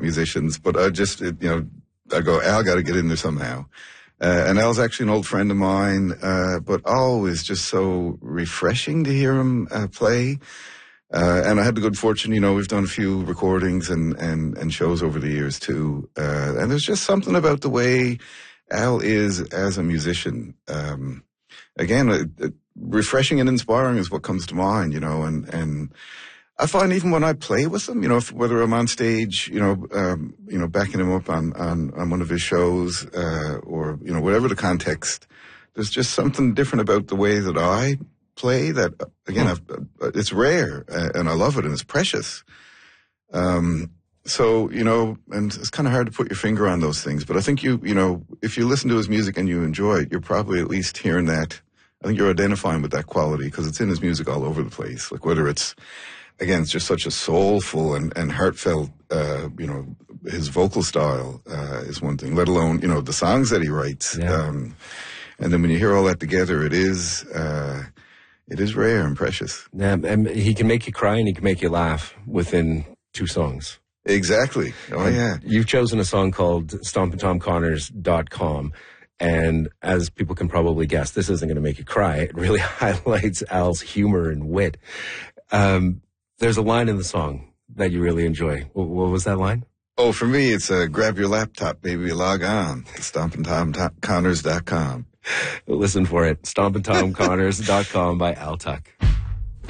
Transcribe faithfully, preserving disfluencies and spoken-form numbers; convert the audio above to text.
musicians, but I just, it, you know, I go, Al got to get in there somehow. Uh, and Al's actually an old friend of mine, uh, but always just so refreshing to hear him uh, play. Uh, and I had the good fortune, you know, we've done a few recordings and, and, and shows over the years too. Uh, and there's just something about the way Al is as a musician. Um, again, uh, uh, refreshing and inspiring is what comes to mind, you know, and, and I find even when I play with him, you know, if, whether I'm on stage, you know, um, you know, backing him up on, on, on one of his shows, uh, or, you know, whatever the context, there's just something different about the way that I play that, again, I've, it's rare and I love it and it's precious. Um, so, you know, and it's kind of hard to put your finger on those things, but I think you, you know, if you listen to his music and you enjoy it, you're probably at least hearing that. I think you're identifying with that quality because it's in his music all over the place. Like whether it's, again, it's just such a soulful and, and heartfelt, uh, you know, his vocal style, uh, is one thing, let alone, you know, the songs that he writes. Yeah. Um, and then when you hear all that together, it is, uh, it is rare and precious. Yeah, and he can make you cry and he can make you laugh within two songs. Exactly. Oh, and yeah. You've chosen a song called stompin tom connors dot com. And as people can probably guess, this isn't going to make you cry. It really highlights Al's humor and wit. Um, there's a line in the song that you really enjoy. What, what was that line? Oh, for me, it's uh, grab your laptop, baby, log on to stompin tom connors dot com. Listen for it. stompin tom connors dot com by Al Tuck.